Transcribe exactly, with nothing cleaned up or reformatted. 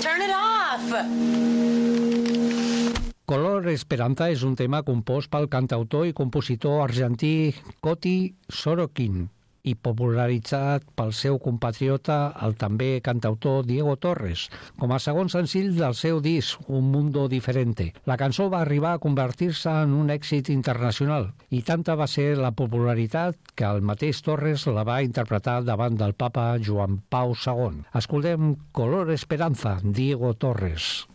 Turn it off! Color Esperanza és un tema compost pel cantautor i compositor argentí Coti Sorokin i popularitzat pel seu compatriota, el també cantautor Diego Torres, com a segon senzill del seu disc Un Mundo Diferente. La cançó va arribar a convertir-se en un èxit internacional i tanta va ser la popularitat que el mateix Torres la va interpretar davant del papa Joan Pau segon. Escoltem Color Esperanza, Diego Torres.